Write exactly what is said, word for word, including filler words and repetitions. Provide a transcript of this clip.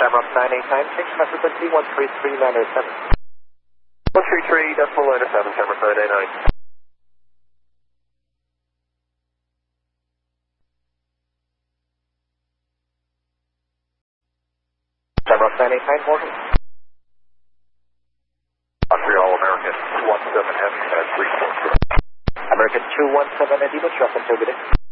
Shamrock nine eight nine six, frequency one three three nine zero seven. one three three decimal nine zero seven, Shamrock nine eight nine. Shamrock nine eight nine, morning. Montreal, American two one seven Heavy at three four. American two one seven, Eddy, what's your up until today?